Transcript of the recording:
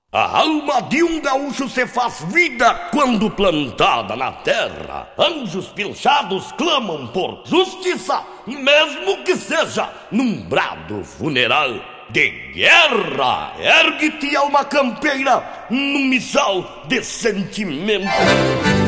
A alma de um gaúcho se faz vida quando plantada na terra. Anjos pilchados clamam por justiça, mesmo que seja num brado funeral de guerra. Ergue-te, alma campeira, num missal de sentimento.